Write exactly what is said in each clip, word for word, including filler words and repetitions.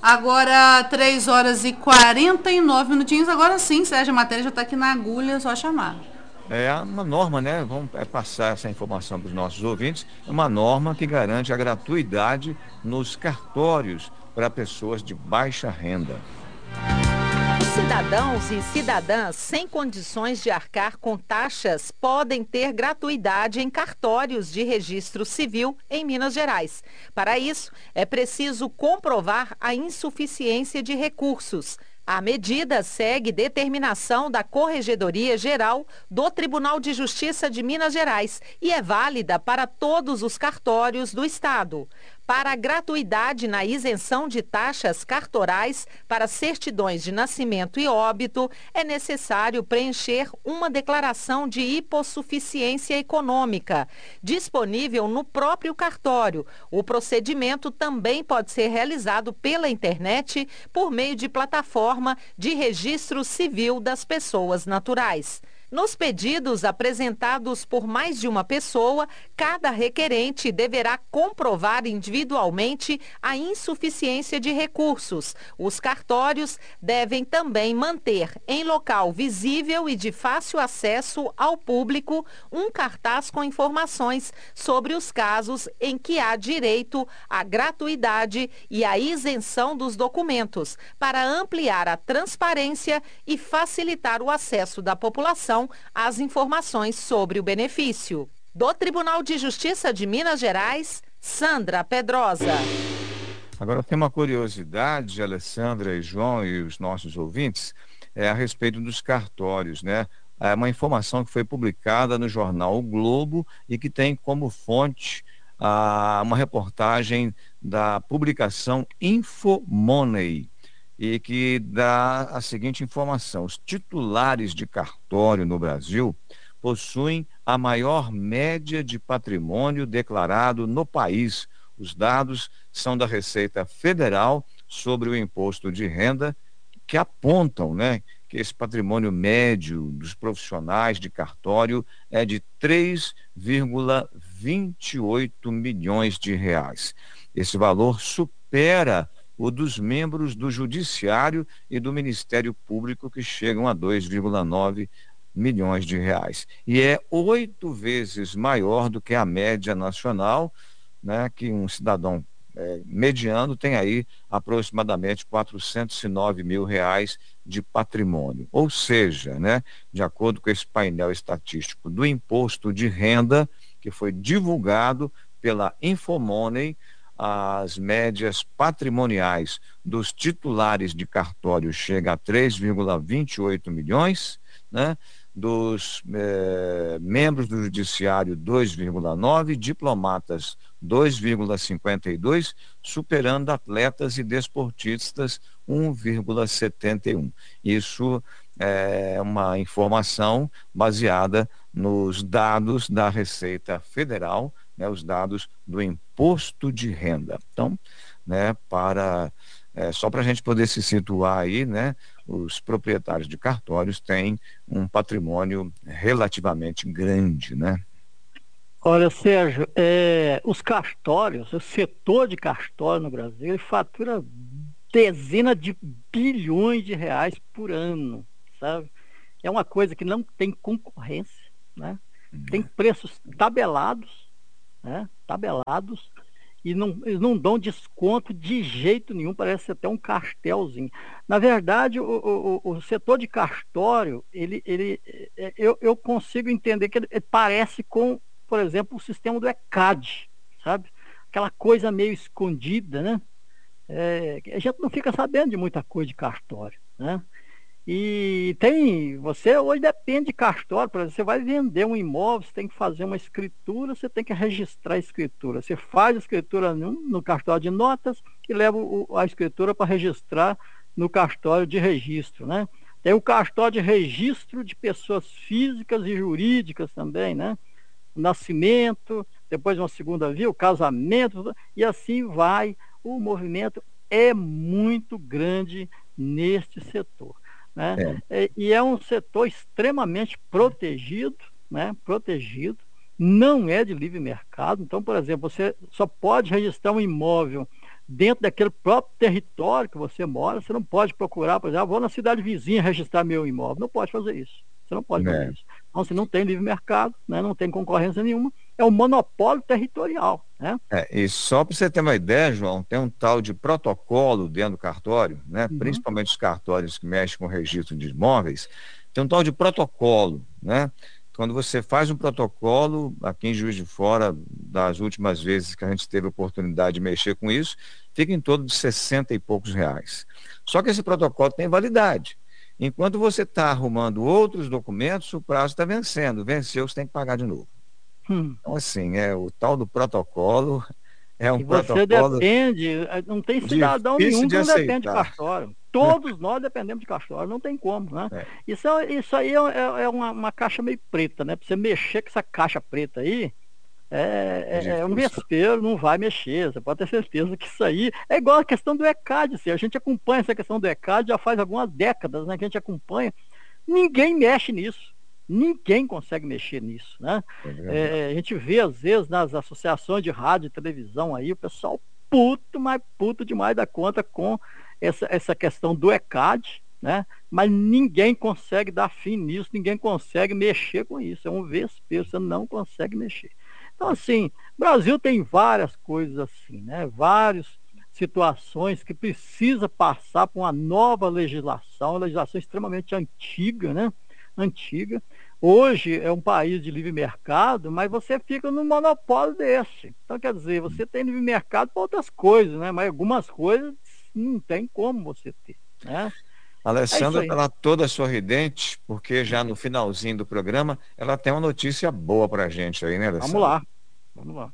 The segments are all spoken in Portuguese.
Agora, três horas e quarenta e nove minutinhos. Agora sim, Sérgio, a matéria já está aqui na agulha, é só chamar. É uma norma, né? Vamos é, passar essa informação para os nossos ouvintes. É uma norma que garante a gratuidade nos cartórios para pessoas de baixa renda. Cidadãos e cidadãs sem condições de arcar com taxas podem ter gratuidade em cartórios de registro civil em Minas Gerais. Para isso, é preciso comprovar a insuficiência de recursos. A medida segue determinação da Corregedoria Geral do Tribunal de Justiça de Minas Gerais e é válida para todos os cartórios do Estado. Para a gratuidade na isenção de taxas cartorais para certidões de nascimento e óbito, é necessário preencher uma declaração de hipossuficiência econômica, disponível no próprio cartório. O procedimento também pode ser realizado pela internet por meio de plataforma de registro civil das pessoas naturais. Nos pedidos apresentados por mais de uma pessoa, cada requerente deverá comprovar individualmente a insuficiência de recursos. Os cartórios devem também manter em local visível e de fácil acesso ao público um cartaz com informações sobre os casos em que há direito à gratuidade e à isenção dos documentos, para ampliar a transparência e facilitar o acesso da população as informações sobre o benefício. Do Tribunal de Justiça de Minas Gerais, Sandra Pedrosa. Agora tem uma curiosidade, Alessandra e João e os nossos ouvintes, é a respeito dos cartórios, né? É uma informação que foi publicada no jornal O Globo e que tem como fonte ah, uma reportagem da publicação Infomoney, e que dá a seguinte informação: os titulares de cartório no Brasil possuem a maior média de patrimônio declarado no país. Os dados são da Receita Federal sobre o imposto de renda, que apontam, né, que esse patrimônio médio dos profissionais de cartório é de três vírgula vinte e oito milhões de reais. Esse valor supera o dos membros do Judiciário e do Ministério Público, que chegam a dois vírgula nove milhões de reais. E é oito vezes maior do que a média nacional, né, que um cidadão é, mediano tem aí aproximadamente quatrocentos e nove mil reais de patrimônio. Ou seja, né, de acordo com esse painel estatístico do imposto de renda, que foi divulgado pela Infomoney, as médias patrimoniais dos titulares de cartório chega a três vírgula vinte e oito milhões, né? Dos eh, membros do judiciário dois vírgula nove, diplomatas dois vírgula cinquenta e dois, superando atletas e desportistas um vírgula setenta e um. Isso é uma informação baseada nos dados da Receita Federal, né, os dados do imposto de renda. Então, né, para, é, só para a gente poder se situar aí, né, os proprietários de cartórios têm um patrimônio relativamente grande, né? Olha, Sérgio, é, os cartórios, o setor de cartório no Brasil, ele fatura dezenas de bilhões de reais por ano, sabe? É uma coisa que não tem concorrência, né? Tem preços tabelados, né? Tabelados, e não, eles não dão desconto de jeito nenhum, parece até um cartelzinho. Na verdade, o, o, o setor de cartório, ele, ele, é, eu, eu consigo entender que ele, ele parece com, por exemplo, o sistema do ECAD, sabe? Aquela coisa meio escondida, né? É, a gente não fica sabendo de muita coisa de cartório, né? E tem, você hoje depende de cartório, por exemplo, você vai vender um imóvel, você tem que fazer uma escritura, você tem que registrar a escritura. Você faz a escritura no, no cartório de notas e leva o, a escritura para registrar no cartório de registro, né? Tem o cartório de registro de pessoas físicas e jurídicas também, né? O nascimento, depois uma segunda via, o casamento, e assim vai. O movimento é muito grande neste setor, né? É. E é um setor extremamente protegido, né? Protegido, não é de livre mercado. Então, por exemplo, você só pode registrar um imóvel dentro daquele próprio território que você mora. Você não pode procurar, por exemplo, ah, vou na cidade vizinha registrar meu imóvel. Não pode fazer isso. Você não pode fazer É. isso. Então, você não tem livre mercado, né? Não tem concorrência nenhuma. É um monopólio territorial, né? É, e só para você ter uma ideia, João, tem um tal de protocolo dentro do cartório, né? Uhum. Principalmente os cartórios que mexem com o registro de imóveis, tem um tal de protocolo, né? Quando você faz um protocolo, aqui em Juiz de Fora, das últimas vezes que a gente teve oportunidade de mexer com isso, fica em torno de sessenta e poucos reais. Só que esse protocolo tem validade. Enquanto você está arrumando outros documentos, o prazo está vencendo. Venceu, você tem que pagar de novo. Hum. Então, assim, é o tal do protocolo, é um E você protocolo depende, não tem cidadão difícil nenhum de que não depende de aceitar. cartório. Todos nós dependemos de cartório, não tem como, né? É. Isso, é- isso aí é, é- é uma, uma caixa meio preta, né? Para você mexer com essa caixa preta aí, é, é- é um Difícil. vespeiro, não vai mexer. Você pode ter certeza que isso aí é igual a questão do ECAD. Assim, a gente acompanha essa questão do ECAD já faz algumas décadas, né? Que a gente acompanha. Ninguém mexe nisso. Ninguém consegue mexer nisso, né? É verdade. É, a gente vê, às vezes, nas associações de rádio e televisão aí, o pessoal puto, mas puto demais da conta com essa, essa questão do ECAD, né? Mas ninguém consegue dar fim nisso, ninguém consegue mexer com isso. É um vespeiro, você não consegue mexer. Então, assim, o Brasil tem várias coisas assim, né? Várias situações que precisa passar por uma nova legislação, uma legislação extremamente antiga, né? Antiga. Hoje é um país de livre mercado, mas você fica num monopólio desse. Então, quer dizer, você tem livre mercado para outras coisas, né? Mas algumas coisas não tem como você ter, né? A É isso Alessandra aí. está lá toda sorridente, porque já no finalzinho do programa, ela tem uma notícia boa para a gente aí, né, Alessandra? Vamos lá. Vamos lá.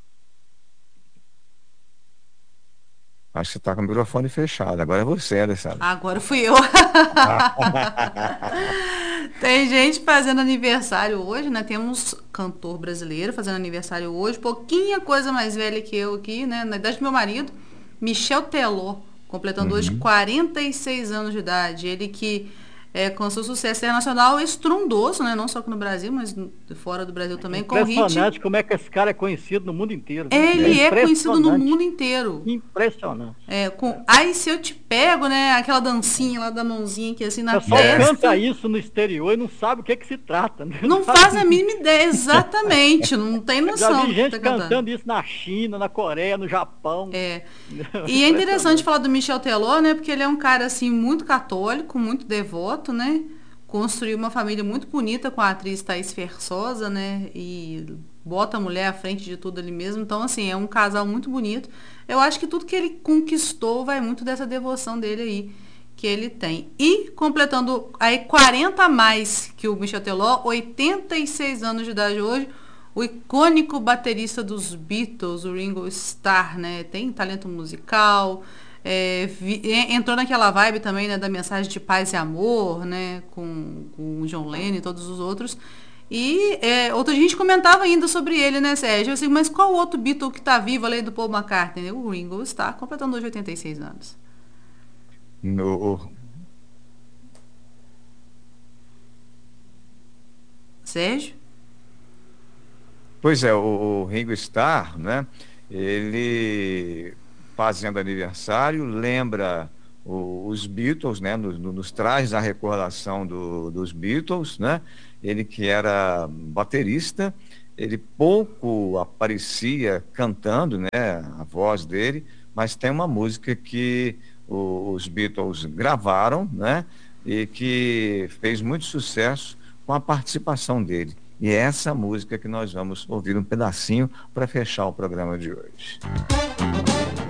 Acho que você está com o microfone fechado. Agora é você, Alessandra. Agora fui eu. Tem gente fazendo aniversário hoje, né? Temos cantor brasileiro fazendo aniversário hoje, pouquinha coisa mais velha que eu aqui, né? Na idade do meu marido, Michel Teló, completando hoje Uhum. quarenta e seis anos de idade. Ele que é, com seu sucesso internacional estrondoso, né? Não só aqui no Brasil, mas no- fora do Brasil também, com o hit. Impressionante como é que esse cara é conhecido no mundo inteiro. Ele é conhecido no impressionante. mundo inteiro. Impressionante. É, com Ai Se Eu Te Pego, né? Aquela dancinha lá da mãozinha que assim O na pessoal testa. canta isso no exterior e não sabe o que que se trata. Né? Não sabe? faz a mínima ideia, exatamente. Não tem Já noção vi do que gente tá cantando. cantando isso na China, na Coreia, no Japão. É. E é interessante falar do Michel Teló, né? Porque ele é um cara assim muito católico, muito devoto, né? Construiu uma família muito bonita com a atriz Thaís Versosa, né? E bota a mulher à frente de tudo ali mesmo. Então, assim, é um casal muito bonito. Eu acho que tudo que ele conquistou vai muito dessa devoção dele aí, que ele tem. E completando aí quarenta a mais que o Michel Teló, oitenta e seis anos de idade hoje, o icônico baterista dos Beatles, o Ringo Starr, né? Tem talento musical, é, vi, entrou naquela vibe também, né, da mensagem de paz e amor, né, com, com o John Lennon e todos os outros. E é, outra gente comentava ainda sobre ele, né, Sérgio? Assim, mas qual outro Beatle que tá vivo além do Paul McCartney? O Ringo Starr, completando hoje oitenta e seis anos. No, Sérgio? Pois é, o, o Ringo Starr, né? Ele fazendo aniversário, lembra o- os Beatles, né? Nos, nos traz a recordação do- dos Beatles, né? Ele que era baterista, ele pouco aparecia cantando, né? A voz dele, mas tem uma música que o- os Beatles gravaram, né? E que fez muito sucesso com a participação dele. E é essa música que nós vamos ouvir um pedacinho para fechar o programa de hoje.